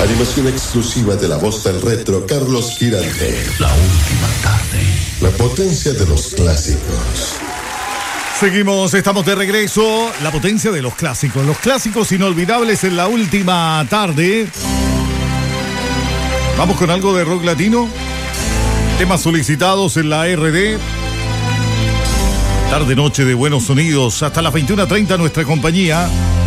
Animación exclusiva de la voz del retro Carlos Girante. La última tarde. La potencia de los clásicos. Seguimos, estamos de regreso. La potencia de los clásicos. Los clásicos inolvidables en la última tarde. Vamos con algo de rock latino. Temas solicitados en la RD. Tarde noche de buenos sonidos. Hasta las 21:30 nuestra compañía.